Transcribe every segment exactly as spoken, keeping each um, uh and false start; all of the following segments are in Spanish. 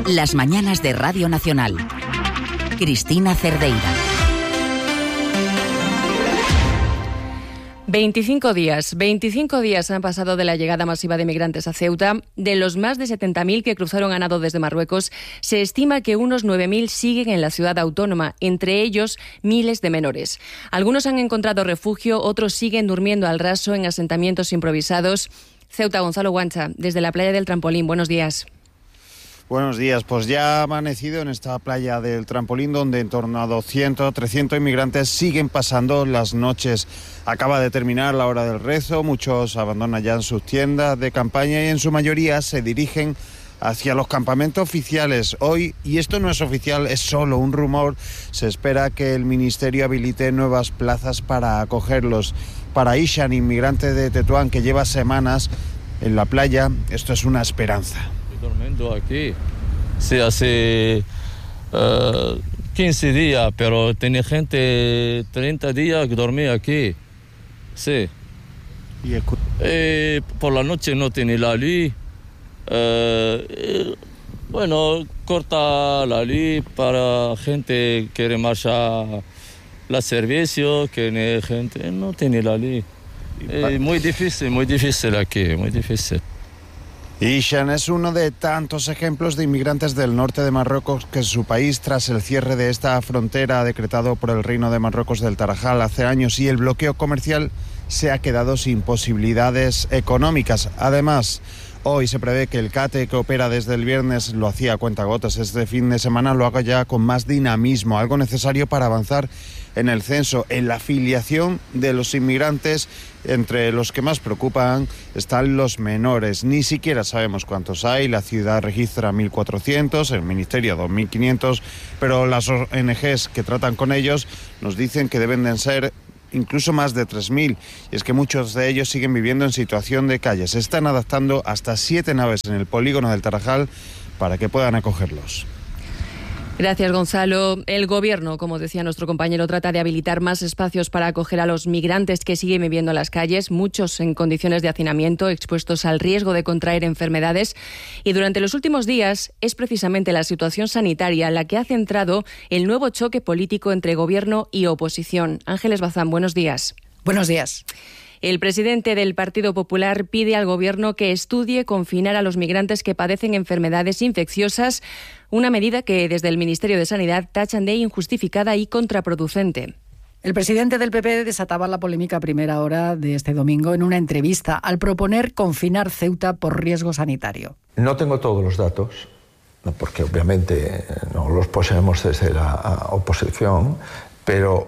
Las mañanas de Radio Nacional. Cristina Cerdeira. veinticinco días. veinticinco días han pasado de la llegada masiva de migrantes a Ceuta. De los más de setenta mil que cruzaron a nado desde Marruecos, se estima que unos nueve mil siguen en la ciudad autónoma, entre ellos miles de menores. Algunos han encontrado refugio, otros siguen durmiendo al raso en asentamientos improvisados. Ceuta, Gonzalo Guancha, desde la playa del Trampolín. Buenos días. Buenos días, pues ya ha amanecido en esta playa del Trampolín, donde en torno a doscientos, trescientos inmigrantes siguen pasando las noches. Acaba de terminar la hora del rezo, muchos abandonan ya sus tiendas de campaña y en su mayoría se dirigen hacia los campamentos oficiales. Hoy, y esto no es oficial, es solo un rumor, se espera que el Ministerio habilite nuevas plazas para acogerlos. Para Ishan, inmigrante de Tetuán que lleva semanas en la playa, esto es una esperanza. Durmiendo aquí, sí, hace uh, quince días, pero tenía gente treinta días que dormía aquí, sí. Y escu- eh, por la noche no tiene la luz, uh, eh, bueno, corta la luz para gente que quiere marchar la servicio, que gente no tiene la luz. Eh, muy difícil, muy difícil aquí, muy difícil. Ishan es uno de tantos ejemplos de inmigrantes del norte de Marruecos que su país, tras el cierre de esta frontera decretado por el Reino de Marruecos del Tarajal hace años y el bloqueo comercial, se ha quedado sin posibilidades económicas. Además, hoy se prevé que el CATE, que opera desde el viernes, lo hacía a cuentagotas este fin de semana, lo haga ya con más dinamismo, algo necesario para avanzar en el censo, en la afiliación de los inmigrantes. Entre los que más preocupan están los menores. Ni siquiera sabemos cuántos hay. La ciudad registra mil cuatrocientos, el ministerio dos mil quinientos, pero las O N Ges que tratan con ellos nos dicen que deben de ser incluso más de tres mil. Y es que muchos de ellos siguen viviendo en situación de calle. Se están adaptando hasta siete naves en el polígono del Tarajal para que puedan acogerlos. Gracias, Gonzalo. El Gobierno, como decía nuestro compañero, trata de habilitar más espacios para acoger a los migrantes que siguen viviendo en las calles, muchos en condiciones de hacinamiento, expuestos al riesgo de contraer enfermedades. Y durante los últimos días es precisamente la situación sanitaria la que ha centrado el nuevo choque político entre Gobierno y oposición. Ángeles Bazán, buenos días. Buenos días. El presidente del Partido Popular pide al Gobierno que estudie confinar a los migrantes que padecen enfermedades infecciosas, una medida que desde el Ministerio de Sanidad tachan de injustificada y contraproducente. El presidente del P P desataba la polémica a primera hora de este domingo en una entrevista al proponer confinar Ceuta por riesgo sanitario. No tengo todos los datos, porque obviamente no los poseemos desde la oposición, pero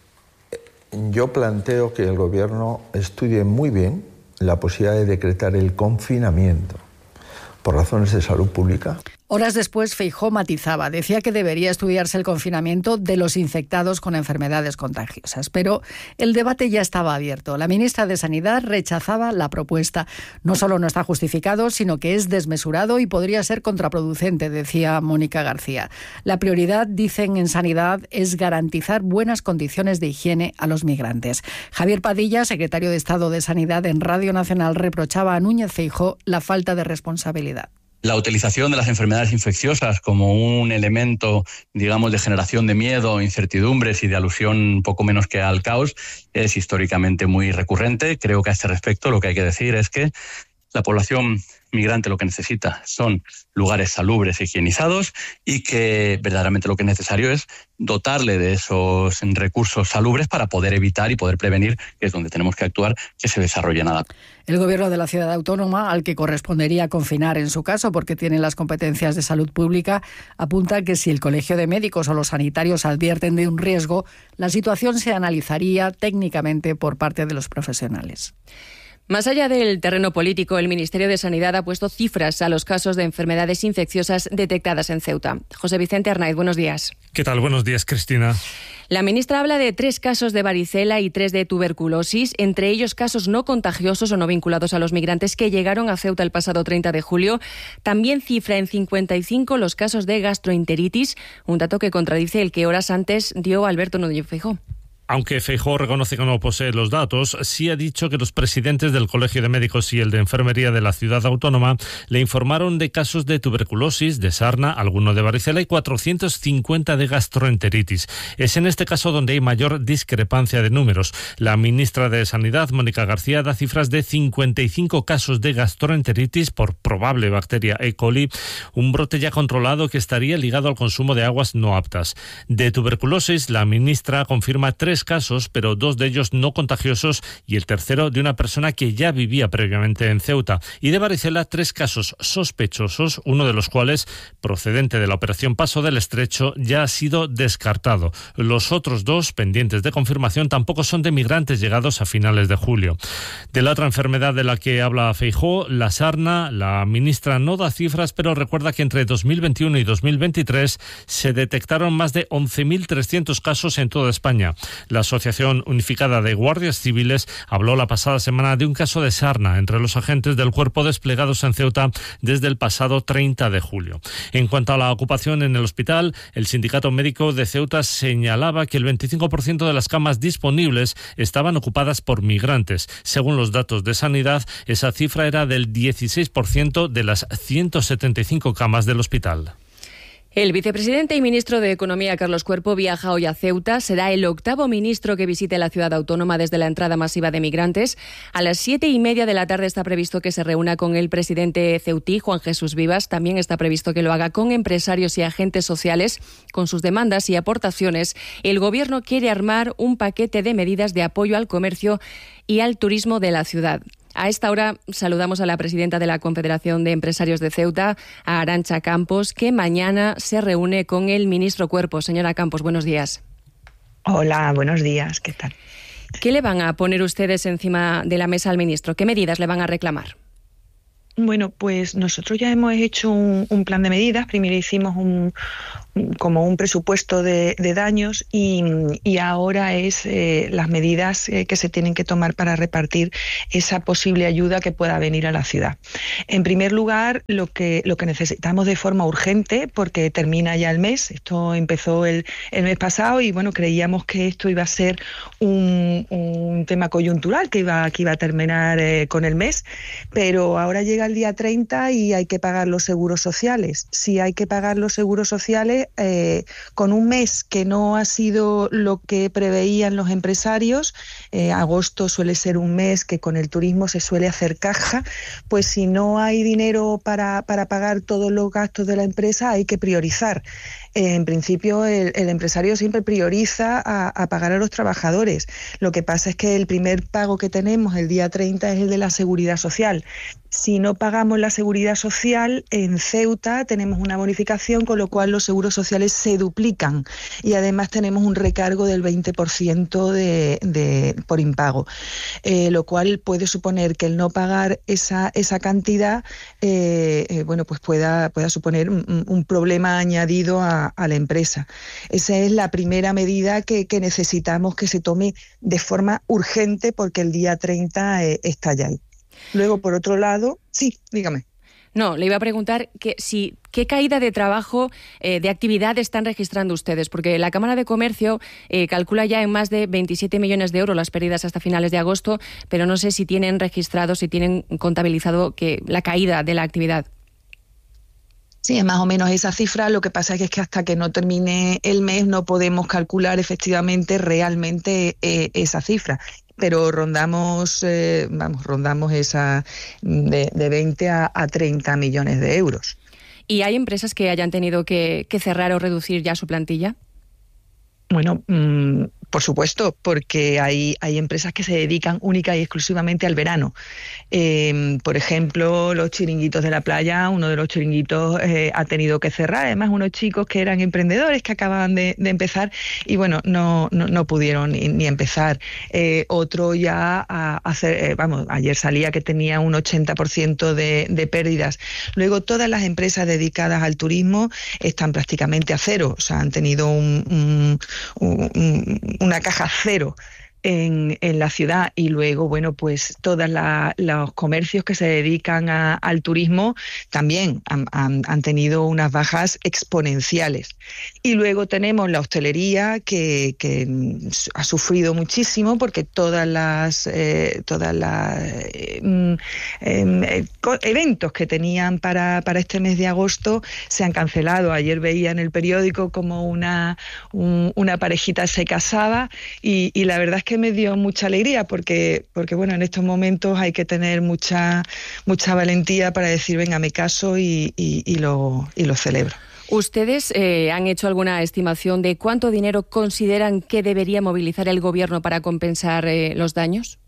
yo planteo que el Gobierno estudie muy bien la posibilidad de decretar el confinamiento por razones de salud pública. Horas después, Feijóo matizaba, decía que debería estudiarse el confinamiento de los infectados con enfermedades contagiosas, pero el debate ya estaba abierto. La ministra de Sanidad rechazaba la propuesta. No solo no está justificado, sino que es desmesurado y podría ser contraproducente, decía Mónica García. La prioridad, dicen en Sanidad, es garantizar buenas condiciones de higiene a los migrantes. Javier Padilla, secretario de Estado de Sanidad en Radio Nacional, reprochaba a Núñez Feijóo la falta de responsabilidad. La utilización de las enfermedades infecciosas como un elemento, digamos, de generación de miedo, incertidumbres y de alusión poco menos que al caos es históricamente muy recurrente. Creo que a este respecto lo que hay que decir es que la población migrante lo que necesita son lugares salubres e higienizados y que verdaderamente lo que es necesario es dotarle de esos recursos salubres para poder evitar y poder prevenir, que es donde tenemos que actuar, que se desarrolle nada. El Gobierno de la ciudad autónoma, al que correspondería confinar en su caso porque tiene las competencias de salud pública, apunta que si el Colegio de Médicos o los sanitarios advierten de un riesgo, la situación se analizaría técnicamente por parte de los profesionales. Más allá del terreno político, el Ministerio de Sanidad ha puesto cifras a los casos de enfermedades infecciosas detectadas en Ceuta. José Vicente Arnaiz, buenos días. ¿Qué tal? Buenos días, Cristina. La ministra habla de tres casos de varicela y tres de tuberculosis, entre ellos casos no contagiosos o no vinculados a los migrantes que llegaron a Ceuta el pasado treinta de julio. También cifra en cincuenta y cinco los casos de gastroenteritis, un dato que contradice el que horas antes dio Alberto Núñez Feijóo. Aunque Feijóo reconoce que no posee los datos, sí ha dicho que los presidentes del Colegio de Médicos y el de Enfermería de la ciudad autónoma le informaron de casos de tuberculosis, de sarna, alguno de varicela y cuatrocientos cincuenta de gastroenteritis. Es en este caso donde hay mayor discrepancia de números. La ministra de Sanidad, Mónica García, da cifras de cincuenta y cinco casos de gastroenteritis por probable bacteria E. coli, un brote ya controlado que estaría ligado al consumo de aguas no aptas. De tuberculosis, la ministra confirma tres casos, pero dos de ellos no contagiosos y el tercero de una persona que ya vivía previamente en Ceuta. Y de varicela, tres casos sospechosos, uno de los cuales, procedente de la operación Paso del Estrecho, ya ha sido descartado. Los otros dos, pendientes de confirmación, tampoco son de migrantes llegados a finales de julio. De la otra enfermedad de la que habla Feijóo, la sarna, la ministra no da cifras, pero recuerda que entre dos mil veintiuno y dos mil veintitrés se detectaron más de once mil trescientos casos en toda España. La Asociación Unificada de Guardias Civiles habló la pasada semana de un caso de sarna entre los agentes del cuerpo desplegados en Ceuta desde el pasado treinta de julio. En cuanto a la ocupación en el hospital, el Sindicato Médico de Ceuta señalaba que el veinticinco por ciento de las camas disponibles estaban ocupadas por migrantes. Según los datos de Sanidad, esa cifra era del dieciséis por ciento de las ciento setenta y cinco camas del hospital. El vicepresidente y ministro de Economía, Carlos Cuerpo, viaja hoy a Ceuta. Será el octavo ministro que visite la ciudad autónoma desde la entrada masiva de migrantes. A las siete y media de la tarde está previsto que se reúna con el presidente ceutí, Juan Jesús Vivas. También está previsto que lo haga con empresarios y agentes sociales. Con sus demandas y aportaciones, el Gobierno quiere armar un paquete de medidas de apoyo al comercio y al turismo de la ciudad. A esta hora saludamos a la presidenta de la Confederación de Empresarios de Ceuta, a Arantxa Campos, que mañana se reúne con el ministro Cuerpo. Señora Campos, buenos días. Hola, buenos días. ¿Qué tal? ¿Qué le van a poner ustedes encima de la mesa al ministro? ¿Qué medidas le van a reclamar? Bueno, pues nosotros ya hemos hecho un, un plan de medidas. Primero hicimos un, un como un presupuesto de, de daños y, y ahora es eh, las medidas eh, que se tienen que tomar para repartir esa posible ayuda que pueda venir a la ciudad. En primer lugar, lo que lo que necesitamos de forma urgente, porque termina ya el mes. Esto empezó el, el mes pasado y bueno, creíamos que esto iba a ser un, un tema coyuntural que iba que iba a terminar eh, con el mes, pero ahora llega el día treinta y hay que pagar los seguros sociales. Si hay que pagar los seguros sociales eh, con un mes que no ha sido lo que preveían los empresarios, eh, agosto suele ser un mes que con el turismo se suele hacer caja, pues si no hay dinero para, para pagar todos los gastos de la empresa hay que priorizar. En principio el, el empresario siempre prioriza a, a pagar a los trabajadores. Lo que pasa es que el primer pago que tenemos el día treinta es el de la seguridad social. Si no pagamos la seguridad social, en Ceuta tenemos una bonificación, con lo cual los seguros sociales se duplican y además tenemos un recargo del veinte por ciento de, de, por impago, eh, lo cual puede suponer que el no pagar esa, esa cantidad eh, eh, bueno, pues pueda, pueda suponer un, un problema añadido a, a la empresa. Esa es la primera medida que, que necesitamos que se tome de forma urgente porque el día treinta eh, está ya ahí. Luego, por otro lado, sí, dígame. No, le iba a preguntar que si qué caída de trabajo, eh, de actividad están registrando ustedes, porque la Cámara de Comercio eh, calcula ya en más de veintisiete millones de euros las pérdidas hasta finales de agosto, pero no sé si tienen registrado, si tienen contabilizado que la caída de la actividad. Sí, es más o menos esa cifra. Lo que pasa es que, es que hasta que no termine el mes no podemos calcular efectivamente realmente eh, esa cifra. Pero rondamos, eh, vamos, rondamos esa de, de veinte a treinta millones de euros. ¿Y hay empresas que hayan tenido que, que cerrar o reducir ya su plantilla? Bueno, mmm, por supuesto, porque hay, hay empresas que se dedican única y exclusivamente al verano. Eh, por ejemplo, los chiringuitos de la playa, uno de los chiringuitos eh, ha tenido que cerrar. Además, unos chicos que eran emprendedores que acababan de, de empezar y bueno, no, no, no pudieron ni, ni empezar. Eh, otro ya a hacer, eh, vamos, ayer salía que tenía un ochenta por ciento de, de pérdidas. Luego, todas las empresas dedicadas al turismo están prácticamente a cero. O sea, han tenido un, un, un, un una caja cero. en, en la ciudad. Y luego, bueno, pues todos los comercios que se dedican a, al turismo también han, han, han tenido unas bajas exponenciales. Y luego tenemos la hostelería que, que ha sufrido muchísimo porque todas las eh, todas las eh, eh, eventos que tenían para, para este mes de agosto se han cancelado. Ayer veía en el periódico como una, un, una parejita se casaba y, y la verdad es que me dio mucha alegría porque, porque bueno, en estos momentos hay que tener mucha, mucha valentía para decir venga, me caso y, y, y, lo, y lo celebro. ¿Ustedes eh, han hecho alguna estimación de cuánto dinero consideran que debería movilizar el Gobierno para compensar eh, los daños?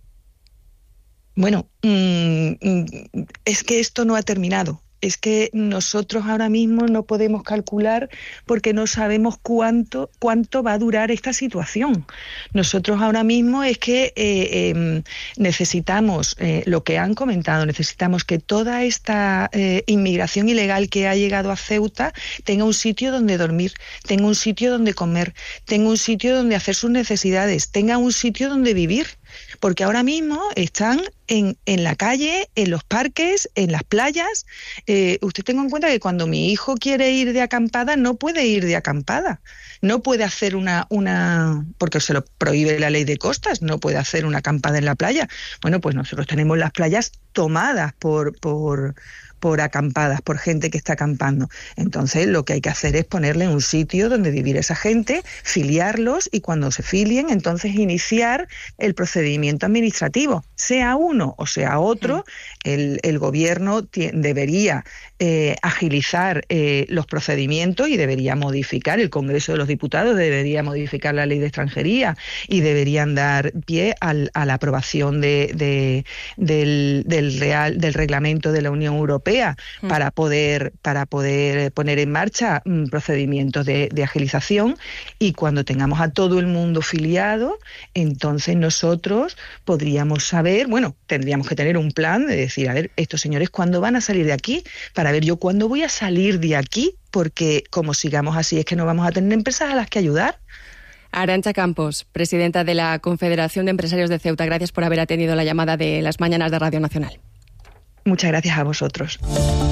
Bueno, mmm, es que esto no ha terminado. Es que nosotros ahora mismo no podemos calcular porque no sabemos cuánto, cuánto va a durar esta situación. Nosotros ahora mismo es que eh, eh, necesitamos, eh, lo que han comentado, necesitamos que toda esta eh, inmigración ilegal que ha llegado a Ceuta tenga un sitio donde dormir, tenga un sitio donde comer, tenga un sitio donde hacer sus necesidades, tenga un sitio donde vivir. Porque ahora mismo están en, en la calle, en los parques, en las playas. Eh, usted tenga en cuenta que cuando mi hijo quiere ir de acampada, no puede ir de acampada. No puede hacer una, una, porque se lo prohíbe la ley de costas, no puede hacer una acampada en la playa. Bueno, pues nosotros tenemos las playas tomadas por... por por acampadas, por gente que está acampando. Entonces lo que hay que hacer es ponerle un sitio donde vivir esa gente, filiarlos y cuando se filien, entonces iniciar el procedimiento administrativo. Sea uno o sea otro, el, el gobierno t- debería eh, agilizar eh, los procedimientos y debería modificar, el Congreso de los Diputados debería modificar la ley de extranjería y deberían dar pie al, a la aprobación de, de, del, del, real, del reglamento de la Unión Europea para poder para poder poner en marcha mm, procedimientos de, de agilización y cuando tengamos a todo el mundo filiado, entonces nosotros podríamos saber, bueno, tendríamos que tener un plan de decir, a ver, estos señores, ¿cuándo van a salir de aquí? Para ver yo cuándo voy a salir de aquí, porque como sigamos así es que no vamos a tener empresas a las que ayudar. Arantxa Campos, presidenta de la Confederación de Empresarios de Ceuta, gracias por haber atendido la llamada de las mañanas de Radio Nacional. Muchas gracias a vosotros.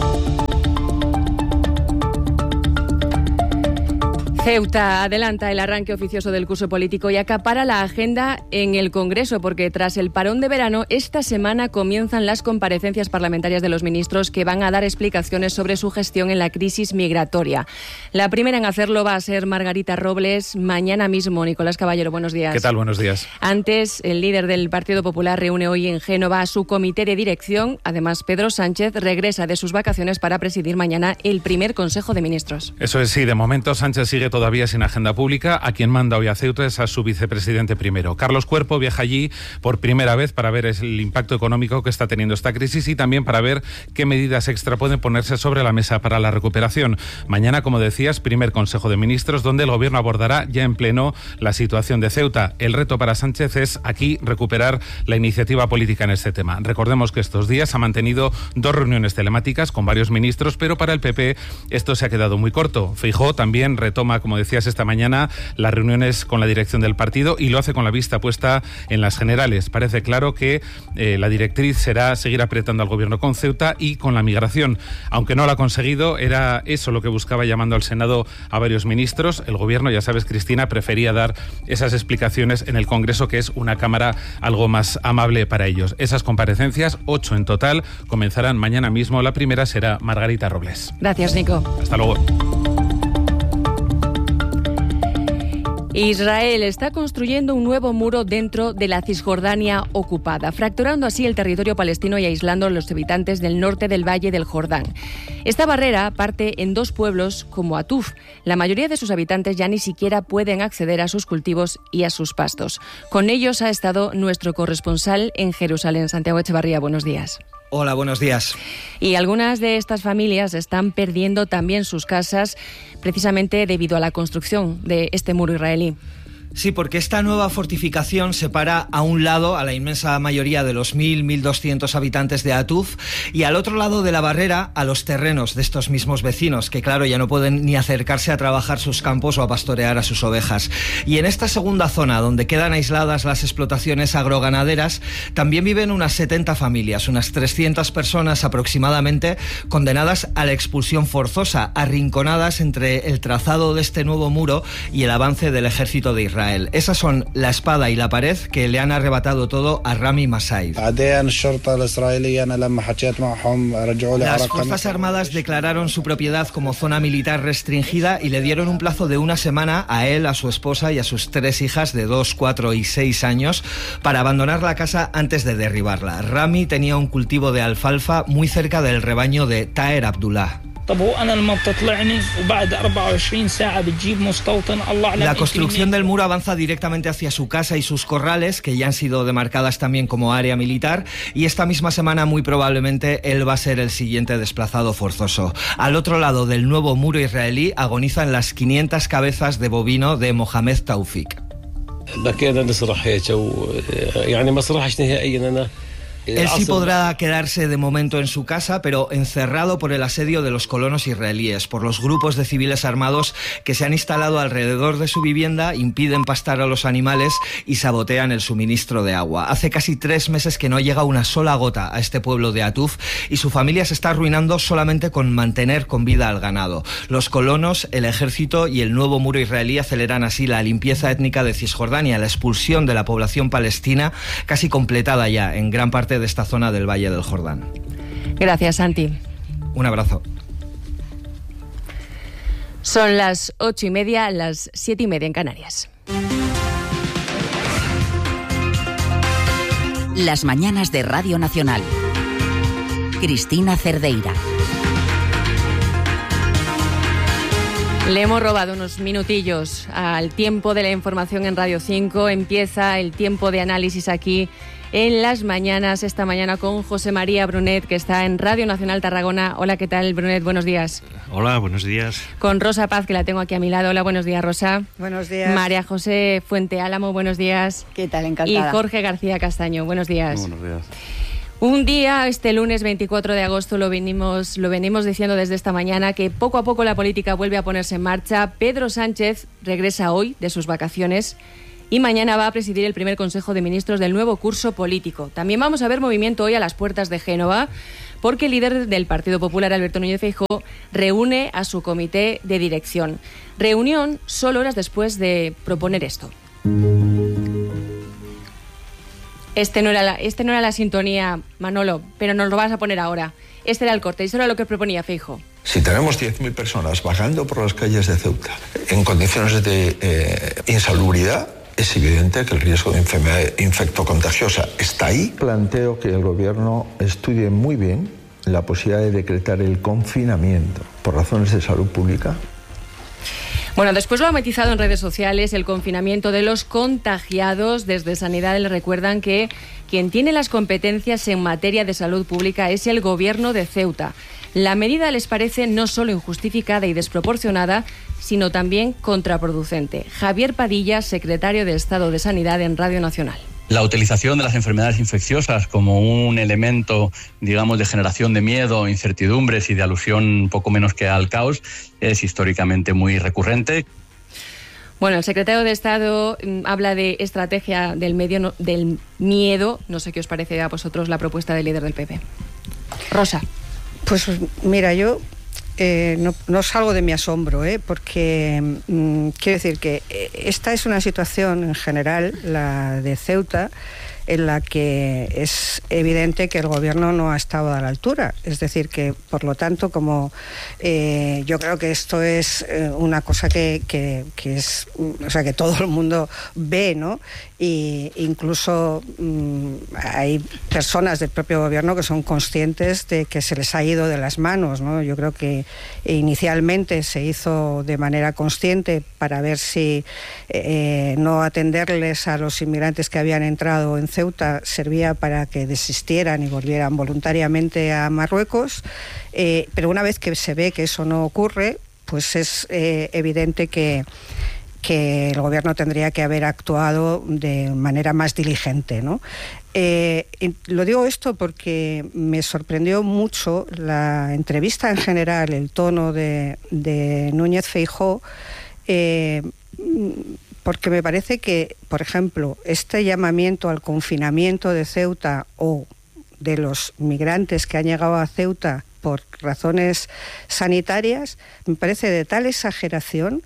Ceuta adelanta el arranque oficioso del curso político y acapara la agenda en el Congreso, porque tras el parón de verano, esta semana comienzan las comparecencias parlamentarias de los ministros que van a dar explicaciones sobre su gestión en la crisis migratoria. La primera en hacerlo va a ser Margarita Robles mañana mismo. Nicolás Caballero, buenos días. ¿Qué tal? Buenos días. Antes, el líder del Partido Popular reúne hoy en Génova a su comité de dirección. Además, Pedro Sánchez regresa de sus vacaciones para presidir mañana el primer Consejo de Ministros. Eso es, sí. De momento, Sánchez sigue todavía sin agenda pública. A quien manda hoy a Ceuta es a su vicepresidente primero. Carlos Cuerpo viaja allí por primera vez para ver el impacto económico que está teniendo esta crisis y también para ver qué medidas extra pueden ponerse sobre la mesa para la recuperación. Mañana, como decías, primer Consejo de Ministros, donde el Gobierno abordará ya en pleno la situación de Ceuta. El reto para Sánchez es aquí recuperar la iniciativa política en este tema. Recordemos que estos días ha mantenido dos reuniones telemáticas con varios ministros, pero para el P P esto se ha quedado muy corto. Feijóo también retoma, como decías esta mañana, las reuniones con la dirección del partido y lo hace con la vista puesta en las generales. Parece claro que eh, la directriz será seguir apretando al Gobierno con Ceuta y con la migración. Aunque no lo ha conseguido, era eso lo que buscaba llamando al Senado a varios ministros. El Gobierno, ya sabes, Cristina, prefería dar esas explicaciones en el Congreso, que es una cámara algo más amable para ellos. Esas comparecencias, ocho en total, comenzarán mañana mismo. La primera será Margarita Robles. Gracias, Nico. Hasta luego. Israel está construyendo un nuevo muro dentro de la Cisjordania ocupada, fracturando así el territorio palestino y aislando a los habitantes del norte del Valle del Jordán. Esta barrera parte en dos pueblos como Atuf. La mayoría de sus habitantes ya ni siquiera pueden acceder a sus cultivos y a sus pastos. Con ellos ha estado nuestro corresponsal en Jerusalén, Santiago Echevarría. Buenos días. Hola, buenos días. Y algunas de estas familias están perdiendo también sus casas precisamente debido a la construcción de este muro israelí. Sí, porque esta nueva fortificación separa a un lado a la inmensa mayoría de los mil, mil doscientos habitantes de Atuf y al otro lado de la barrera a los terrenos de estos mismos vecinos, que claro, ya no pueden ni acercarse a trabajar sus campos o a pastorear a sus ovejas. Y en esta segunda zona, donde quedan aisladas las explotaciones agroganaderas, también viven unas setenta familias, unas trescientas personas aproximadamente, condenadas a la expulsión forzosa, arrinconadas entre el trazado de este nuevo muro y el avance del ejército de Israel. Esas son la espada y la pared que le han arrebatado todo a Rami Massaid. Las Fuerzas Armadas declararon su propiedad como zona militar restringida y le dieron un plazo de una semana a él, a su esposa y a sus tres hijas de dos, cuatro y seis años para abandonar la casa antes de derribarla. Rami tenía un cultivo de alfalfa muy cerca del rebaño de Taher Abdullah. La construcción del muro avanza directamente hacia su casa y sus corrales, que ya han sido demarcadas también como área militar, y esta misma semana muy probablemente él va a ser el siguiente desplazado forzoso. Al otro lado del nuevo muro israelí agonizan las quinientas cabezas de bovino de Mohamed Taufik. Él sí podrá quedarse de momento en su casa, pero encerrado por el asedio de los colonos israelíes, por los grupos de civiles armados que se han instalado alrededor de su vivienda, impiden pastar a los animales y sabotean el suministro de agua. Hace casi tres meses que no llega una sola gota a este pueblo de Atuf y su familia se está arruinando solamente con mantener con vida al ganado. Los colonos, el ejército y el nuevo muro israelí aceleran así la limpieza étnica de Cisjordania, la expulsión de la población palestina casi completada ya en gran parte de esta zona del Valle del Jordán. Gracias, Santi. Un abrazo. Son las ocho y media, las siete y media en Canarias. Las mañanas de Radio Nacional. Cristina Cerdeira. Le hemos robado unos minutillos al tiempo de la información en Radio cinco. Empieza el tiempo de análisis aquí en las mañanas, esta mañana con José María Brunet, que está en Radio Nacional Tarragona. Hola, ¿qué tal, Brunet? Buenos días. Hola, buenos días. Con Rosa Paz, que la tengo aquí a mi lado. Hola, buenos días, Rosa. Buenos días. María José Fuente Álamo, buenos días. ¿Qué tal? Encantada. Y Jorge García Castaño, buenos días. Buenos días. Un día, este lunes veinticuatro de agosto, lo venimos, lo venimos diciendo desde esta mañana, que poco a poco la política vuelve a ponerse en marcha. Pedro Sánchez regresa hoy de sus vacaciones y mañana va a presidir el primer Consejo de Ministros del nuevo curso político. También vamos a ver movimiento hoy a las puertas de Génova, porque el líder del Partido Popular, Alberto Núñez Feijóo, reúne a su comité de dirección. Reunión solo horas después de proponer esto. Este no era la, este no era la sintonía, Manolo, pero nos lo vas a poner ahora. Este era el corte, esto era lo que proponía Feijóo. Si tenemos diez mil personas vagando por las calles de Ceuta en condiciones de eh, insalubridad, es evidente que el riesgo de enfermedad infectocontagiosa está ahí. Planteo que el gobierno estudie muy bien la posibilidad de decretar el confinamiento por razones de salud pública. Bueno, después lo ha matizado en redes sociales, el confinamiento de los contagiados. Desde Sanidad le recuerdan que quien tiene las competencias en materia de salud pública es el gobierno de Ceuta. La medida les parece no solo injustificada y desproporcionada, sino también contraproducente. Javier Padilla, secretario de Estado de Sanidad en Radio Nacional. La utilización de las enfermedades infecciosas como un elemento, digamos, de generación de miedo, incertidumbres y de alusión poco menos que al caos es históricamente muy recurrente. Bueno, el secretario de Estado habla de estrategia del, medio, del miedo. No sé qué os parece a vosotros la propuesta del líder del P P. Rosa. Pues mira, yo eh, no, no salgo de mi asombro, ¿eh? porque mm, quiero decir que esta es una situación en general, la de Ceuta, en la que es evidente que el gobierno no ha estado a la altura. Es decir, que por lo tanto, como eh, yo creo que esto es eh, una cosa que, que, que es, o sea, que todo el mundo ve, ¿no? Y incluso mmm, hay personas del propio gobierno que son conscientes de que se les ha ido de las manos, ¿no? Yo creo que inicialmente se hizo de manera consciente para ver si eh, no atenderles a los inmigrantes que habían entrado en Ceuta servía para que desistieran y volvieran voluntariamente a Marruecos, eh, pero una vez que se ve que eso no ocurre, pues es eh, evidente que que el gobierno tendría que haber actuado de manera más diligente, ¿no? Eh, lo digo esto porque me sorprendió mucho la entrevista en general, el tono de, de Núñez Feijóo, eh, porque me parece que, por ejemplo, este llamamiento al confinamiento de Ceuta o de los migrantes que han llegado a Ceuta por razones sanitarias, me parece de tal exageración,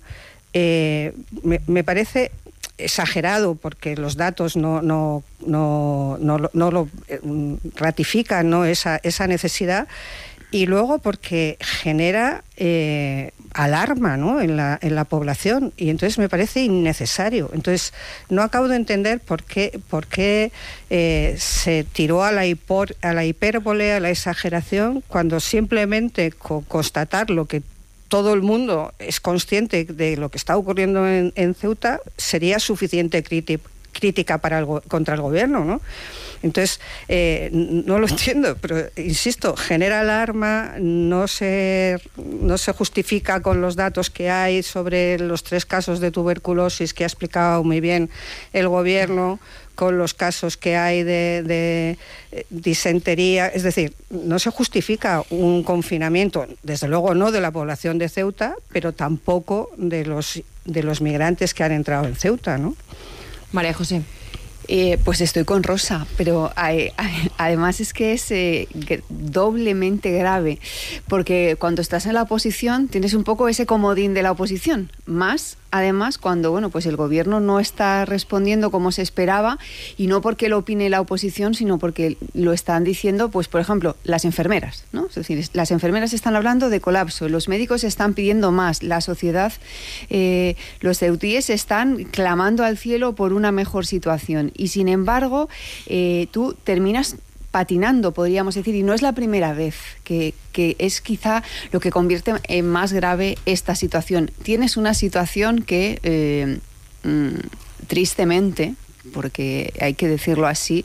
eh, me, me parece exagerado porque los datos no, no, no, no, no lo ratifican, ¿no? esa, esa necesidad, y luego porque genera eh, alarma, ¿no? en, la, en la población, y entonces me parece innecesario. Entonces no acabo de entender por qué, por qué eh, se tiró a la, hipor, a la hipérbole, a la exageración, cuando simplemente con constatar lo que todo el mundo es consciente de lo que está ocurriendo en, en Ceuta sería suficiente crítica, crítica para el, contra el gobierno, ¿no? Entonces, eh, no lo entiendo, pero insisto, genera alarma, no se, no se justifica con los datos que hay sobre los tres casos de tuberculosis que ha explicado muy bien el gobierno, con los casos que hay de, de disentería. Es decir, no se justifica un confinamiento, desde luego no de la población de Ceuta, pero tampoco de los, de los migrantes que han entrado en Ceuta, ¿no? María José. Eh, pues estoy con Rosa, pero hay, hay, además es que es eh, doblemente grave, porque cuando estás en la oposición tienes un poco ese comodín de la oposición, más además cuando bueno pues el gobierno no está respondiendo como se esperaba, y no porque lo opine la oposición, sino porque lo están diciendo, pues por ejemplo, las enfermeras, ¿no? Es decir, las enfermeras están hablando de colapso, los médicos están pidiendo más, la sociedad, eh, los ceutíes están clamando al cielo por una mejor situación, y sin embargo eh, tú terminas patinando, podríamos decir, y no es la primera vez, que, que es quizá lo que convierte en más grave esta situación. Tienes una situación que eh, mmm, tristemente, porque hay que decirlo así,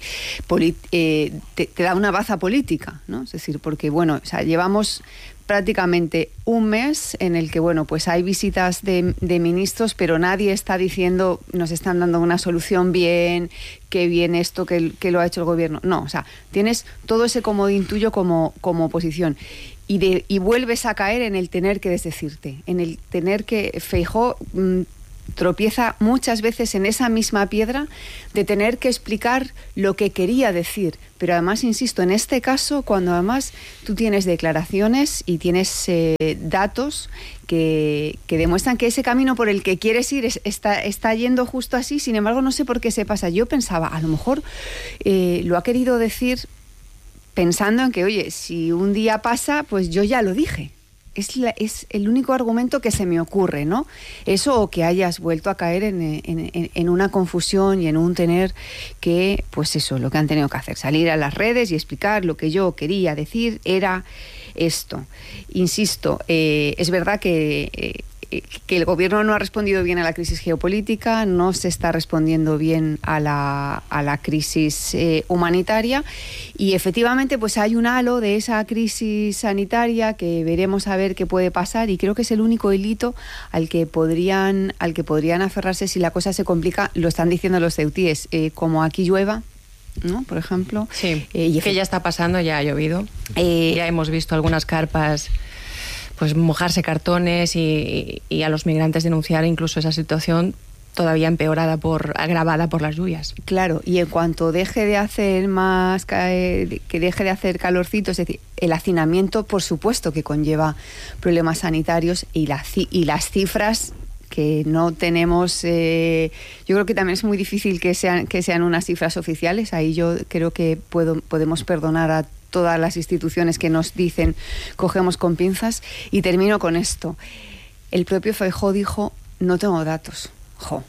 eh, te, te da una baza política, ¿no? Es decir, porque bueno, o sea, llevamos prácticamente un mes en el que, bueno, pues hay visitas de, de ministros, pero nadie está diciendo, nos están dando una solución bien, que bien esto, que, que lo ha hecho el gobierno. No, o sea, tienes todo ese comodín tuyo como, como oposición. Y, de, y vuelves a caer en el tener que desdecirte, en el tener que... Feijóo mmm, tropieza muchas veces en esa misma piedra de tener que explicar lo que quería decir, pero además, insisto, en este caso, cuando además tú tienes declaraciones y tienes eh, datos que, que demuestran que ese camino por el que quieres ir es, está, está yendo justo así, sin embargo no sé por qué se pasa. Yo pensaba, a lo mejor eh, lo ha querido decir pensando en que, oye, si un día pasa, pues yo ya lo dije. Es, la, es el único argumento que se me ocurre, ¿no? Eso, o que hayas vuelto a caer en, en, en una confusión y en un tener que, pues eso, lo que han tenido que hacer, salir a las redes y explicar lo que yo quería decir era esto. Insisto, eh, es verdad que... Eh, que el gobierno no ha respondido bien a la crisis geopolítica, no se está respondiendo bien a la, a la crisis eh, humanitaria, y efectivamente pues hay un halo de esa crisis sanitaria que veremos a ver qué puede pasar, y creo que es el único hilito al que podrían, al que podrían aferrarse si la cosa se complica. Lo están diciendo los ceutíes, eh, como aquí llueva, ¿no? Por ejemplo. Sí, eh, y que ya está pasando, ya ha llovido. Eh, ya hemos visto algunas carpas pues mojarse cartones y, y a los migrantes denunciar incluso esa situación todavía empeorada, por agravada por las lluvias. Claro, y en cuanto deje de hacer más, que deje de hacer calorcito, es decir, el hacinamiento, por supuesto que conlleva problemas sanitarios, y, la, y las cifras que no tenemos, eh, yo creo que también es muy difícil que sean, que sean unas cifras oficiales. Ahí yo creo que puedo, podemos perdonar a todas las instituciones que nos dicen cogemos con pinzas. Y termino con esto. El propio Feijóo dijo, no tengo datos. Jo.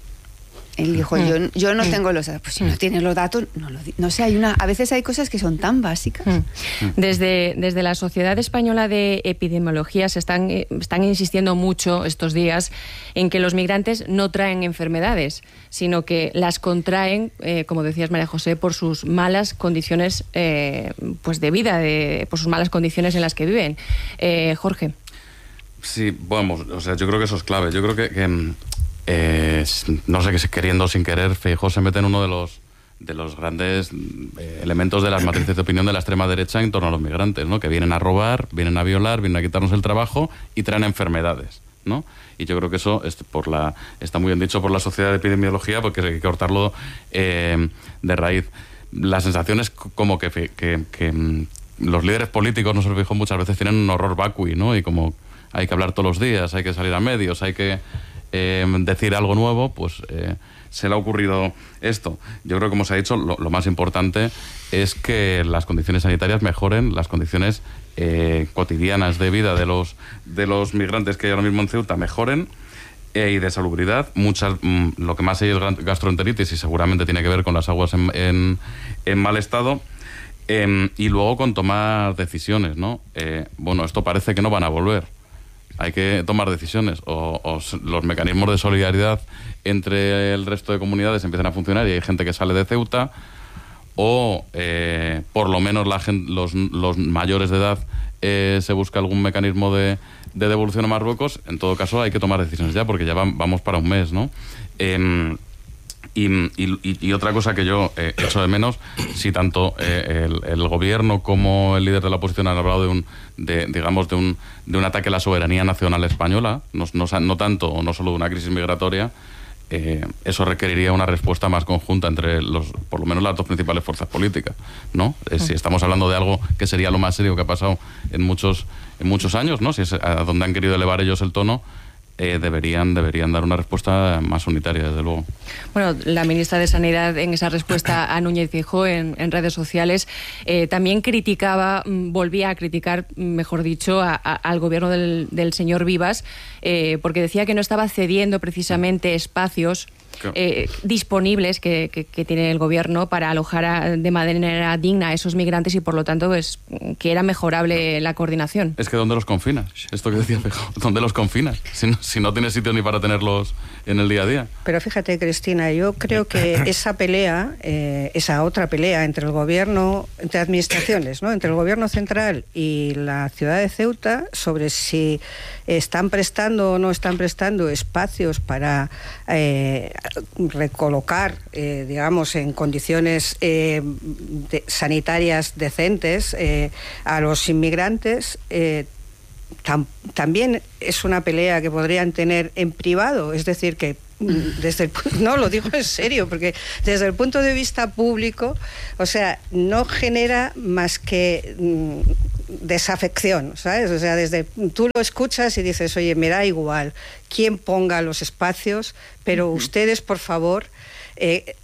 Él dijo, yo, yo no tengo los datos. Pues si no tienes los datos, no lo no sé, hay una, a veces hay cosas que son tan básicas. Desde, desde la Sociedad Española de Epidemiología se están, están insistiendo mucho estos días en que los migrantes no traen enfermedades, sino que las contraen, eh, como decías, María José, por sus malas condiciones eh, pues de vida, de, por sus malas condiciones en las que viven. Eh, Jorge. Sí, vamos, o sea, yo creo que eso es clave. Yo creo que... que eh, no sé, queriendo o sin querer, Feijóo se mete en uno de los de los grandes eh, elementos de las matrices de opinión de la extrema derecha en torno a los migrantes, ¿no? Que vienen a robar, vienen a violar, vienen a quitarnos el trabajo y traen enfermedades, ¿no? Y yo creo que eso es por la, está muy bien dicho por la Sociedad de Epidemiología, porque hay que cortarlo eh, de raíz. La sensación es como que, que, que los líderes políticos, no se lo dijo muchas veces, tienen un horror vacui, ¿no? Y como hay que hablar todos los días, hay que salir a medios, hay que eh, decir algo nuevo, pues eh, se le ha ocurrido esto. Yo creo que, como se ha dicho, lo, lo más importante es que las condiciones sanitarias mejoren, las condiciones eh, cotidianas de vida de los, de los migrantes que hay ahora mismo en Ceuta mejoren, eh, y de salubridad. Muchas, mm, lo que más hay es gastroenteritis y seguramente tiene que ver con las aguas en, en, en mal estado. Eh, y luego con tomar decisiones, ¿no? Eh, bueno, esto parece que no van a volver. Hay que tomar decisiones, o, o los mecanismos de solidaridad entre el resto de comunidades empiezan a funcionar y hay gente que sale de Ceuta, o eh, por lo menos la gente, los, los mayores de edad eh, se busca algún mecanismo de, de devolución a Marruecos. En todo caso hay que tomar decisiones ya, porque ya van, vamos para un mes, ¿no? Eh, Y, y, y otra cosa que yo eh, echo de menos, si tanto eh, el, el gobierno como el líder de la oposición han hablado de un, de, digamos, de un, de un ataque a la soberanía nacional española, no, no, no tanto o no solo de una crisis migratoria, eh, eso requeriría una respuesta más conjunta entre los, por lo menos las dos principales fuerzas políticas, ¿no? Eh, si estamos hablando de algo que sería lo más serio que ha pasado en muchos, en muchos años, ¿no? Si es a donde han querido elevar ellos el tono. Eh, deberían, deberían dar una respuesta más unitaria, desde luego. Bueno, la ministra de Sanidad, en esa respuesta a Núñez Feijóo en, en redes sociales, eh, también criticaba, volvía a criticar, mejor dicho, a, a, al gobierno del, del señor Vivas, eh, porque decía que no estaba cediendo precisamente espacios Eh, disponibles que, que, que tiene el gobierno para alojar a, de manera digna a esos migrantes, y por lo tanto pues, que era mejorable la coordinación. Es que ¿dónde los confinas? Esto que decía Feijóo, ¿dónde los confinas? Si no, si no tienes sitio ni para tenerlos en el día a día. Pero fíjate, Cristina, yo creo que esa pelea, eh, esa otra pelea entre el gobierno, entre administraciones, ¿no? Entre el gobierno central y la ciudad de Ceuta, sobre si están prestando o no están prestando espacios para eh, recolocar, eh, digamos, en condiciones eh, de, sanitarias decentes eh, a los inmigrantes, eh, tam, también es una pelea que podrían tener en privado, es decir, que desde el, no, lo digo en serio, porque desde el punto de vista público, o sea, no genera más que mm, desafección, ¿sabes? O sea, desde tú lo escuchas y dices, oye, me da igual quién ponga los espacios, pero uh-huh. ustedes, por favor, eh,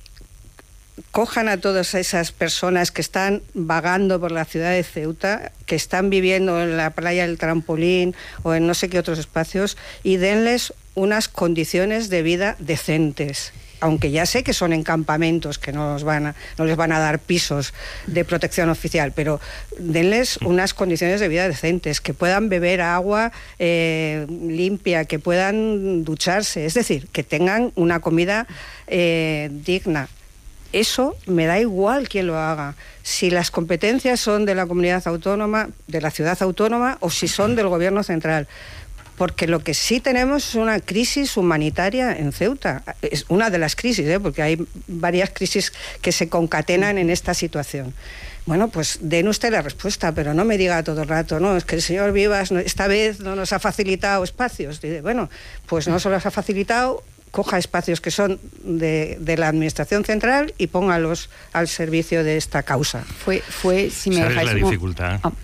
cojan a todas esas personas que están vagando por la ciudad de Ceuta, que están viviendo en la playa del Trampolín o en no sé qué otros espacios, y denles unas condiciones de vida decentes. Aunque ya sé que son en campamentos, que no, los van a, no les van a dar pisos de protección oficial, pero denles unas condiciones de vida decentes, que puedan beber agua eh, limpia, que puedan ducharse, es decir, que tengan una comida eh, digna. Eso me da igual quién lo haga, si las competencias son de la comunidad autónoma, de la ciudad autónoma, o si son del gobierno central. Porque lo que sí tenemos es una crisis humanitaria en Ceuta. Es una de las crisis, ¿eh? Porque hay varias crisis que se concatenan en esta situación. Bueno, pues den usted la respuesta, pero no me diga todo el rato, no, es que el señor Vivas esta vez no nos ha facilitado espacios. Dice, bueno, pues no se los ha facilitado, coja espacios que son de, de la Administración Central y póngalos al servicio de esta causa. Fue, fue si me ¿Sabes dejáis la un... dificultad? Oh.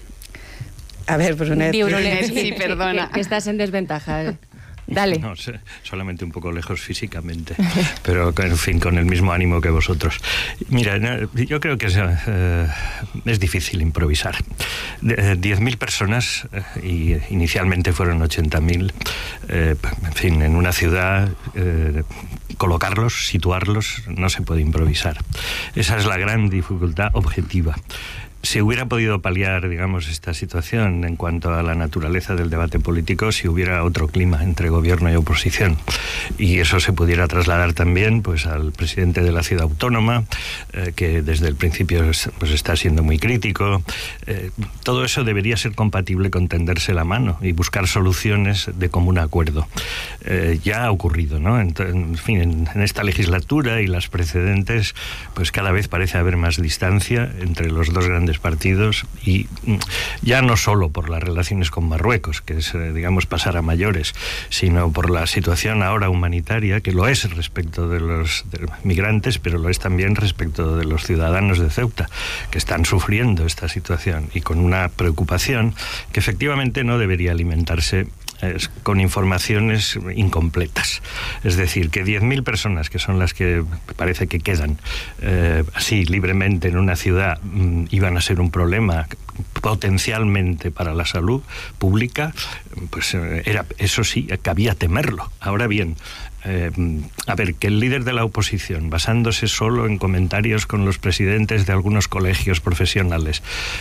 A ver, Brunet. Brunet, sí, perdona. Que, que estás en desventaja. Dale. No, solamente un poco lejos físicamente, pero en fin, con el mismo ánimo que vosotros. Mira, yo creo que es, eh, es difícil improvisar. diez mil personas, eh, y inicialmente fueron ochenta mil, eh, en fin, en una ciudad, eh, colocarlos, situarlos, no se puede improvisar. Esa es la gran dificultad objetiva. se hubiera podido paliar, digamos, esta situación en cuanto a la naturaleza del debate político si hubiera otro clima entre gobierno y oposición. Y eso se pudiera trasladar también pues al presidente de la ciudad autónoma, eh, que desde el principio pues está siendo muy crítico. Eh, todo eso debería ser compatible con tenderse la mano y buscar soluciones de común acuerdo. Eh, ya ha ocurrido, ¿no? En, en fin, en, en esta legislatura y las precedentes, pues cada vez parece haber más distancia entre los dos grandes partidos, y ya no solo por las relaciones con Marruecos, que es, digamos, pasar a mayores, sino por la situación ahora humanitaria, que lo es respecto de los, de los migrantes, pero lo es también respecto de los ciudadanos de Ceuta, que están sufriendo esta situación y con una preocupación que efectivamente no debería alimentarse con informaciones incompletas. Es decir, que diez mil personas, que son las que parece que quedan eh, así libremente en una ciudad, mm, iban a ser un problema potencialmente para la salud pública, pues eh, era, eso sí, cabía temerlo. Ahora bien, Eh, a ver, que el líder de la oposición, basándose solo en comentarios con los presidentes de algunos colegios profesionales,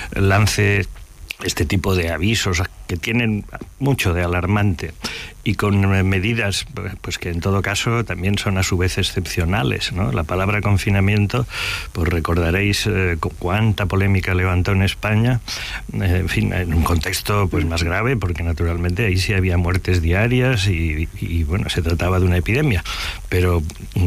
lance este tipo de avisos que tienen mucho de alarmante y con medidas pues que en todo caso también son a su vez excepcionales, ¿no? La palabra confinamiento, pues recordaréis eh, cuánta polémica levantó en España, eh, en fin, en un contexto pues más grave, porque naturalmente ahí sí había muertes diarias y, y bueno, se trataba de una epidemia, pero mm,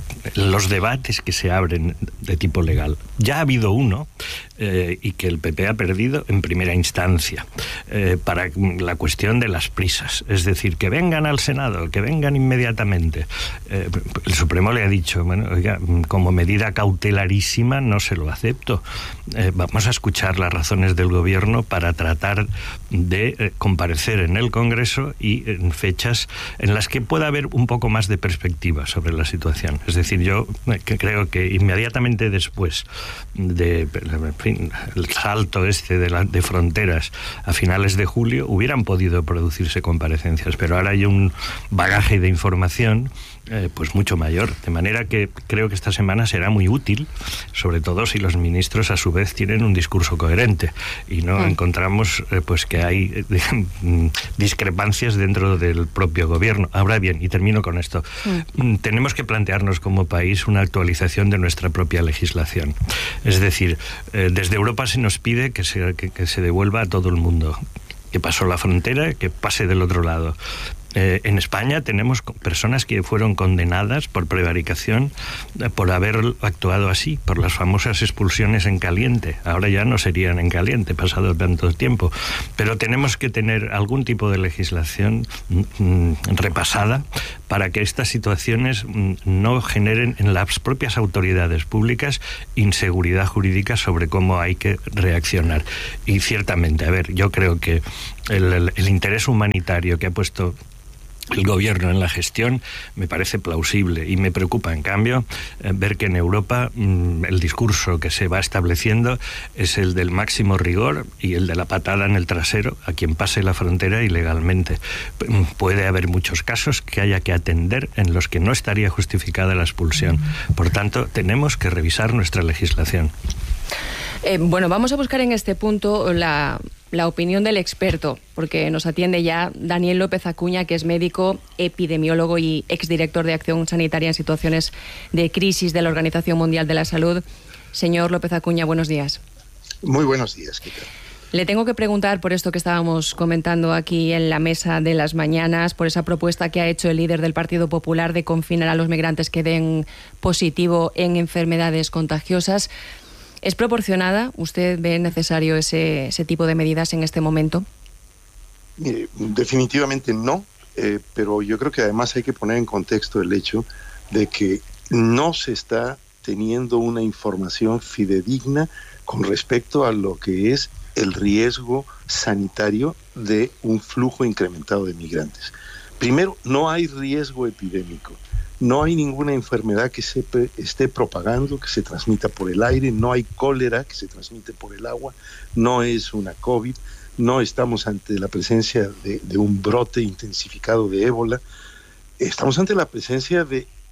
los debates que se abren de tipo legal, ya ha habido uno eh, y que el P P ha perdido en primera instancia, eh, para la cuestión de las prisas, es decir, que vengan al Senado, que vengan inmediatamente. Eh, el Supremo le ha dicho, bueno, oiga, como medida cautelarísima no se lo acepto. Eh, vamos a escuchar las razones del gobierno para tratar de eh, comparecer en el Congreso y en fechas en las que pueda haber un poco más de perspectiva sobre la situación. Es decir, yo eh, que creo que inmediatamente después de, en fin, el salto este de, la, de fronteras a finales de julio hubieran podido producirse comparecencias, pero ahora hay un bagaje de información eh, pues mucho mayor, de manera que creo que esta semana será muy útil, sobre todo si los ministros a su vez tienen un discurso coherente y no mm. encontramos eh, pues que hay eh, discrepancias dentro del propio gobierno. Ahora bien, y termino con esto, mm. tenemos que plantearnos como país una actualización de nuestra propia legislación. Es decir, eh, desde Europa se nos pide que se, que, que se devuelva a todo el mundo que pasó la frontera, que pase del otro lado. Eh, en España tenemos personas que fueron condenadas por prevaricación eh, por haber actuado así, por las famosas expulsiones en caliente. Ahora ya no serían en caliente, pasado tanto tiempo. Pero tenemos que tener algún tipo de legislación mm, repasada para que estas situaciones mm, no generen en las propias autoridades públicas inseguridad jurídica sobre cómo hay que reaccionar. Y ciertamente, a ver, yo creo que el, el, el interés humanitario que ha puesto el gobierno en la gestión me parece plausible, y me preocupa, en cambio, eh, ver que en Europa mmm, el discurso que se va estableciendo es el del máximo rigor y el de la patada en el trasero a quien pase la frontera ilegalmente. P- puede haber muchos casos que haya que atender en los que no estaría justificada la expulsión. Por tanto, tenemos que revisar nuestra legislación. Eh, bueno, vamos a buscar en este punto la, la opinión del experto, porque nos atiende ya Daniel López Acuña, que es médico, epidemiólogo y exdirector de Acción Sanitaria en Situaciones de Crisis de la Organización Mundial de la Salud. Señor López Acuña, buenos días. Muy buenos días, Kika. Le tengo que preguntar por esto que estábamos comentando aquí en la mesa de las mañanas, por esa propuesta que ha hecho el líder del Partido Popular de confinar a los migrantes que den positivo en enfermedades contagiosas. ¿Es proporcionada? ¿Usted ve necesario ese, ese tipo de medidas en este momento? Mire, definitivamente no, eh, pero yo creo que además hay que poner en contexto el hecho de que no se está teniendo una información fidedigna con respecto a lo que es el riesgo sanitario de un flujo incrementado de migrantes. Primero, no hay riesgo epidémico. No hay ninguna enfermedad que se esté propagando, que se transmita por el aire, no hay cólera que se transmite por el agua, no es una COVID, no estamos ante la presencia de, de un brote intensificado de ébola, estamos ante la presencia de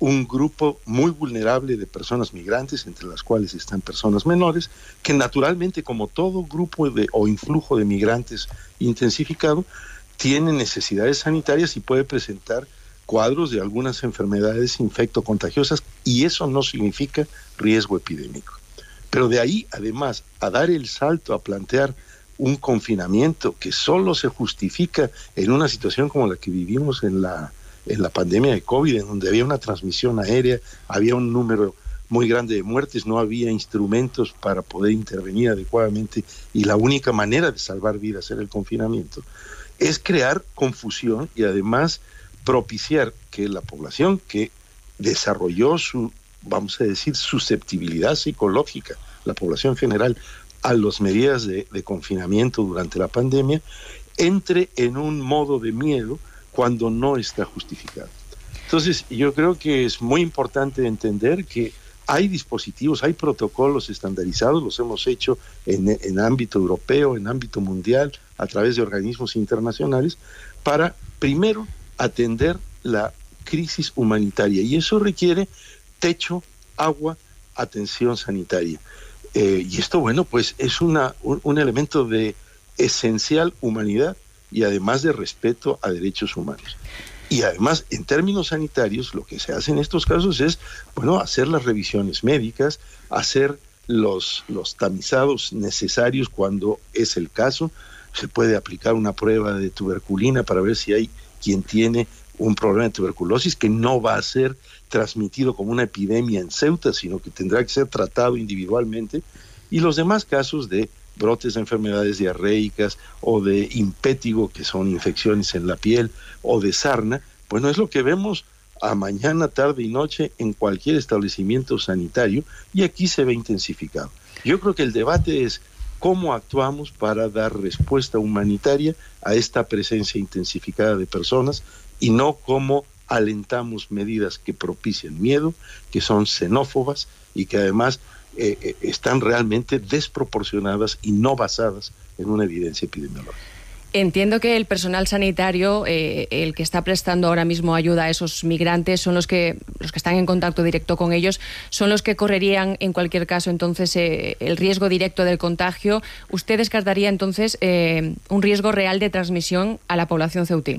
un grupo muy vulnerable de personas migrantes, entre las cuales están personas menores, que naturalmente, como todo grupo de, o influjo de migrantes intensificado, tiene necesidades sanitarias y puede presentar cuadros de algunas enfermedades infectocontagiosas, y eso no significa riesgo epidémico. Pero de ahí, además, a dar el salto a plantear un confinamiento que solo se justifica en una situación como la que vivimos en la en la pandemia de COVID, en donde había una transmisión aérea, había un número muy grande de muertes, no había instrumentos para poder intervenir adecuadamente, y la única manera de salvar vidas era el confinamiento, es crear confusión y además propiciar que la población que desarrolló su, vamos a decir, susceptibilidad psicológica, la población general, a las medidas de, de confinamiento durante la pandemia, entre en un modo de miedo cuando no está justificado. Entonces, yo creo que es muy importante entender que hay dispositivos, hay protocolos estandarizados, los hemos hecho en, en ámbito europeo, en ámbito mundial, a través de organismos internacionales, para, primero, atender la crisis humanitaria, y eso requiere techo, agua, atención sanitaria. Eh, y esto, bueno, pues es una, un, un elemento de esencial humanidad, y además de respeto a derechos humanos. Y además, en términos sanitarios, lo que se hace en estos casos es, bueno, hacer las revisiones médicas, hacer los, los tamizados necesarios cuando es el caso. Se puede aplicar una prueba de tuberculina para ver si hay quien tiene un problema de tuberculosis, que no va a ser transmitido como una epidemia en Ceuta, sino que tendrá que ser tratado individualmente. Y los demás casos de brotes de enfermedades diarreicas o de impétigo, que son infecciones en la piel, o de sarna, bueno, es lo que vemos a mañana, tarde y noche en cualquier establecimiento sanitario, y aquí se ve intensificado. Yo creo que el debate es cómo actuamos para dar respuesta humanitaria a esta presencia intensificada de personas, y no cómo alentamos medidas que propician miedo, que son xenófobas y que además Eh, eh, están realmente desproporcionadas y no basadas en una evidencia epidemiológica. Entiendo que el personal sanitario, eh, el que está prestando ahora mismo ayuda a esos migrantes, son los que los que están en contacto directo con ellos, son los que correrían en cualquier caso entonces eh, el riesgo directo del contagio. ¿Usted descartaría entonces eh, un riesgo real de transmisión a la población ceutí?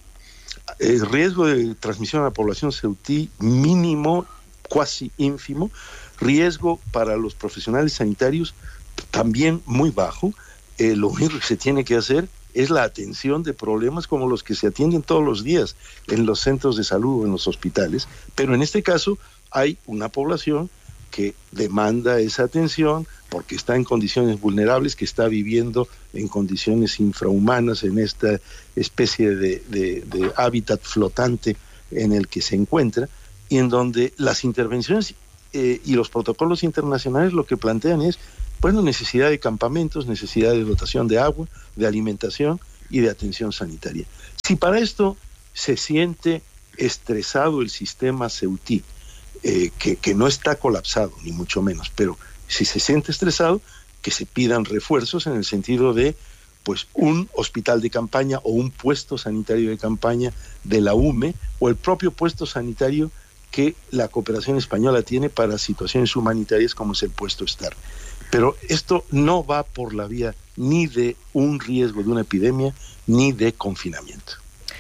El riesgo de transmisión a la población ceutí mínimo, cuasi ínfimo. Riesgo para los profesionales sanitarios también muy bajo. Eh, lo único que se tiene que hacer es la atención de problemas como los que se atienden todos los días en los centros de salud o en los hospitales, pero en este caso hay una población que demanda esa atención porque está en condiciones vulnerables, que está viviendo en condiciones infrahumanas en esta especie de, de, de hábitat flotante en el que se encuentra, y en donde las intervenciones Eh, y los protocolos internacionales lo que plantean es, bueno, necesidad de campamentos, necesidad de dotación de agua, de alimentación y de atención sanitaria. Si para esto se siente estresado el sistema ceutí, eh, que, que no está colapsado, ni mucho menos, pero si se siente estresado, que se pidan refuerzos en el sentido de, pues, un hospital de campaña o un puesto sanitario de campaña de la U M E, o el propio puesto sanitario que la cooperación española tiene para situaciones humanitarias, como es el puesto STAR. Pero esto no va por la vía ni de un riesgo de una epidemia, ni de confinamiento.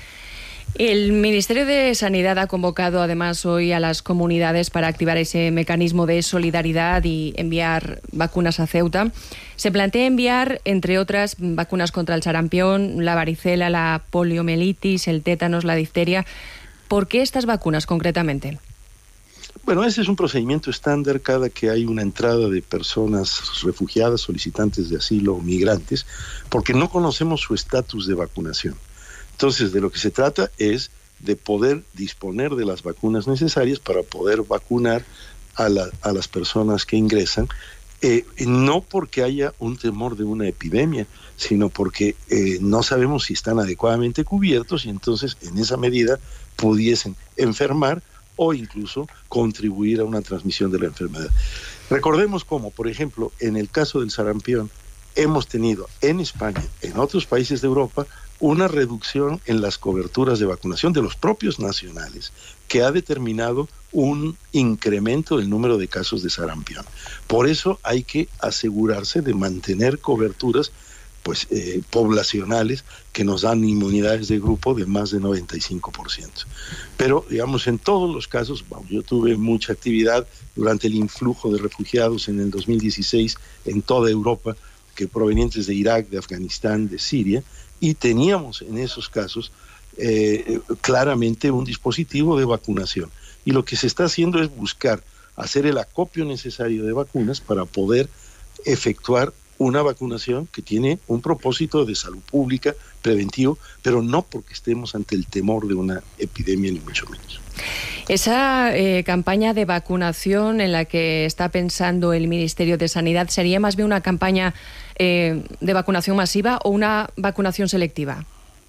El Ministerio de Sanidad ha convocado además hoy a las comunidades para activar ese mecanismo de solidaridad y enviar vacunas a Ceuta. Se plantea enviar, entre otras, vacunas contra el sarampión, la varicela, la poliomielitis, el tétanos, la difteria. ¿Por qué estas vacunas concretamente? Bueno, ese es un procedimiento estándar cada que hay una entrada de personas refugiadas, solicitantes de asilo o migrantes, porque no conocemos su estatus de vacunación. Entonces, de lo que se trata es de poder disponer de las vacunas necesarias para poder vacunar a, la, a las personas que ingresan, eh, no porque haya un temor de una epidemia, sino porque eh, no sabemos si están adecuadamente cubiertos, y entonces en esa medida pudiesen enfermar o incluso contribuir a una transmisión de la enfermedad. Recordemos cómo, por ejemplo, en el caso del sarampión, hemos tenido en España, en otros países de Europa, una reducción en las coberturas de vacunación de los propios nacionales, que ha determinado un incremento del número de casos de sarampión. Por eso hay que asegurarse de mantener coberturas pues, eh, poblacionales que nos dan inmunidades de grupo de más de noventa y cinco por ciento. Pero, digamos, en todos los casos, bueno, yo tuve mucha actividad durante el influjo de refugiados en el dos mil dieciséis en toda Europa, que provenientes de Irak, de Afganistán, de Siria, y teníamos en esos casos eh, claramente un dispositivo de vacunación. Y lo que se está haciendo es buscar hacer el acopio necesario de vacunas para poder efectuar una vacunación que tiene un propósito de salud pública, preventivo, pero no porque estemos ante el temor de una epidemia, ni mucho menos. Esa eh, campaña de vacunación en la que está pensando el Ministerio de Sanidad, ¿sería más bien una campaña eh, de vacunación masiva o una vacunación selectiva?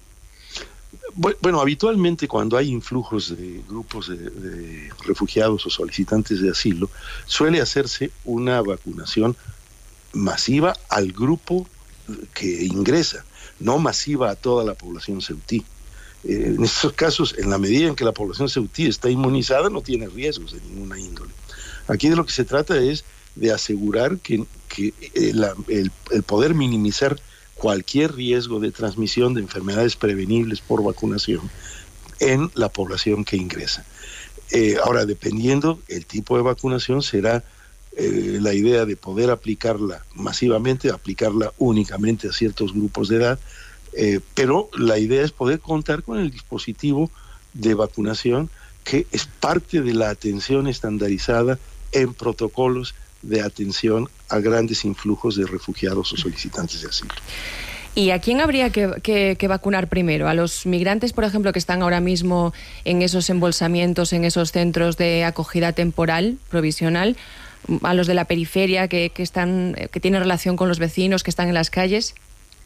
Bueno, habitualmente cuando hay influjos de grupos de, de refugiados o solicitantes de asilo, suele hacerse una vacunación masiva al grupo que ingresa, no masiva a toda la población ceutí. Eh, en estos casos, en la medida en que la población ceutí está inmunizada, no tiene riesgos de ninguna índole. Aquí de lo que se trata es de asegurar que, que eh, la, el, el poder minimizar cualquier riesgo de transmisión de enfermedades prevenibles por vacunación en la población que ingresa. Eh, ahora, dependiendo el tipo de vacunación, será eh, la idea de poder aplicarla masivamente, aplicarla únicamente a ciertos grupos de edad, eh, pero la idea es poder contar con el dispositivo de vacunación que es parte de la atención estandarizada en protocolos de atención a grandes influjos de refugiados o solicitantes de asilo. ¿Y a quién habría que, que, que vacunar primero? ¿A los migrantes, por ejemplo, que están ahora mismo en esos embolsamientos, en esos centros de acogida temporal, provisional? ¿A los de la periferia que, que, están, que tienen relación con los vecinos, que están en las calles?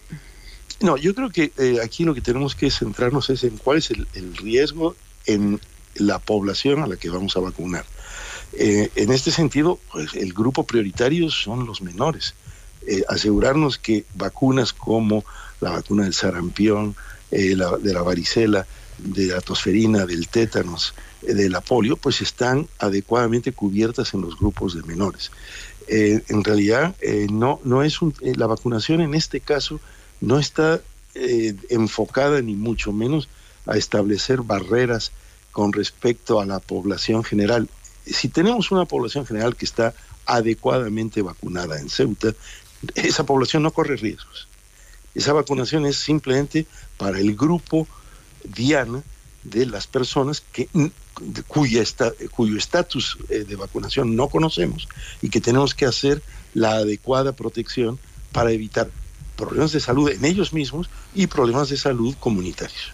No, yo creo que eh, aquí lo que tenemos que centrarnos es en cuál es el, el riesgo en la población a la que vamos a vacunar. Eh, en este sentido, pues, el grupo prioritario son los menores. Eh, asegurarnos que vacunas como la vacuna del sarampión, eh, la, de la varicela, de la tosferina, del tétanos, eh, de la polio, pues están adecuadamente cubiertas en los grupos de menores. Eh, en realidad, eh, no, no es un, eh, la vacunación en este caso no está eh, enfocada ni mucho menos a establecer barreras con respecto a la población general. Si tenemos una población general que está adecuadamente vacunada en Ceuta, esa población no corre riesgos. Esa vacunación es simplemente para el grupo diana de las personas que, cuya esta, cuyo estatus de vacunación no conocemos y que tenemos que hacer la adecuada protección para evitar problemas de salud en ellos mismos y problemas de salud comunitarios.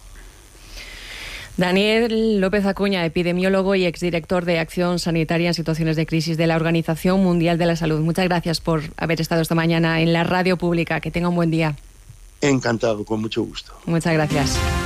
Daniel López Acuña, epidemiólogo y exdirector de Acción Sanitaria en Situaciones de Crisis de la Organización Mundial de la Salud. Muchas gracias por haber estado esta mañana en la radio pública. Que tenga un buen día. Encantado, con mucho gusto. Muchas gracias.